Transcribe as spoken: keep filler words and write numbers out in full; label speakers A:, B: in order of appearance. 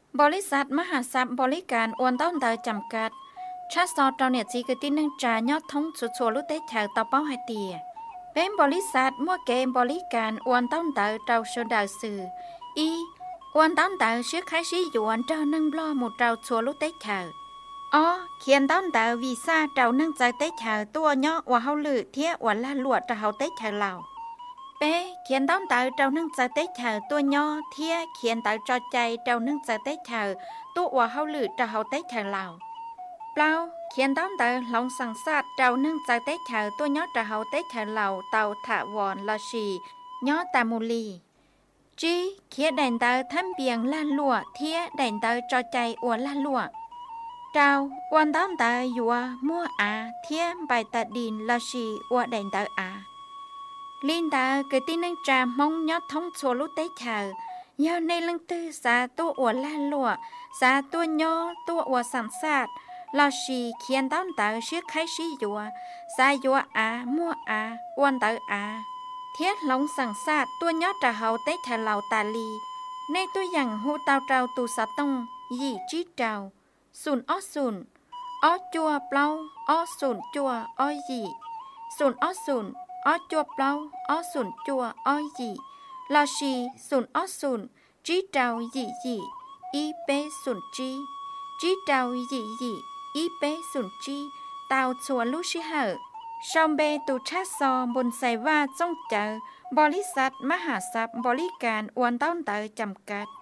A: บริษัทมหาทรัพย์บริการอวนต้นเตอจำกัดชาสอตอนเนี่ยจีกตินึงจ่ายยอดทงสุดชัวลุเตแถวต่อเป้าให้เตียเป็นบริษัทมั่วเกมบริการอวนต้นเตอเจ้าโซดาสื่ออีอวนต้นเตอชื่อใครชี้หยวนเจ้านั่งบล้อหมดเจ้าชัวลุเตแถวอ๋อเขียนต้นเตอวีซ่าเจ้านั่งใจเตแถวตัวย่อว่าเฮาลือเทียว่าละลวดเจ้าเฮาเตแถวเราเป้เขียนต้นเตอเจ้านั่งใจเตแถวตัวย่อเทียเขียนเตอจอใจเจ้านั่งใจเตแถวตัวว่าเฮาลือเจ้าเฮาเตแถวเราเปล่าเขียนต้นเตอลองสั่งซาดเจ้านั่งใจเตแถวตัวย่อเจ้าเฮาเตแถวเราเตาถาวรลาชีย่อตามูลีจีเขียนแดนเตอทำเบียงล้านลัวเทียแดนเตอจอใจอวนล้านลัวเจ้าวันต้นเตอยัวมั่วอาเทียใบตาดินลาชีอวแดนเตออาลินเตอเกิดที่นั่งจามงยอดท้องโซลุเตแถวยาวในลังตื้อสาตัวอวนล้านลัวสาตัวย่อตัวอวสังซาดลาชีเขียนต้นเตอชื่อใครชียัวสายยัวอามั่วอาอวนเตออาเทียหลงสังซาดตัวยอดจะเฮาเตแถวเหล่าตาลีในตัวอย่างหูเตาเจ้าตูสะตงยี่จีเจ้าศูนย์อ้อศูนย์อ้อจัวเปล่าอ้อศูนย์จัวอ้อยี่ศูนย์อ้อศูนย์อ้อจัวเปล่าอ้อศูนย์จัวอ้อยี่ลาชีศูนย์อ้อศูนย์จีเจ้ายี่ยี่อีเป้ศูนย์จีจีเจ้ายี่ยี่อีเป้ศูนย์จีเตาชัวลูชิเหอชอมเบตูชาซอบนไซว่าจ้องเจอบริษัทมหาทรัพย์บริการอวนต้นเตอจำกัด